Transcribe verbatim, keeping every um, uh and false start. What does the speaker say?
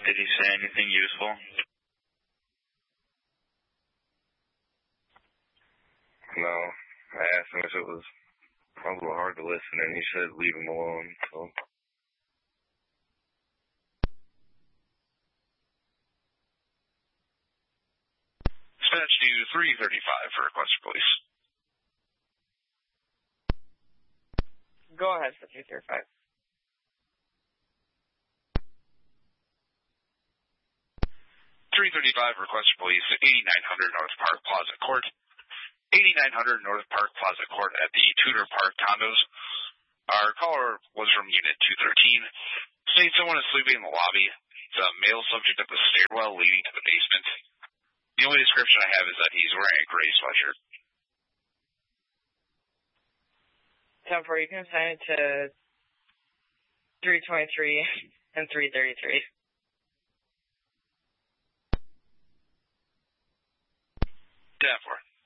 Did he say anything useful? No. I asked him if it was a little hard to listen, and he said leave him alone, so... Dispatch to three thirty-five for request for police. Go ahead for three thirty-five. three thirty-five, request for police at eighty-nine hundred North Park Plaza Court. eighty-nine hundred North Park Plaza Court at the Tudor Park condos. Our caller was from Unit two thirteen. States someone is sleeping in the lobby. It's a male subject at the stairwell leading to the basement. The only description I have is that he's wearing a gray sweatshirt. ten four, you can assign it to three twenty-three and three thirty-three. ten four.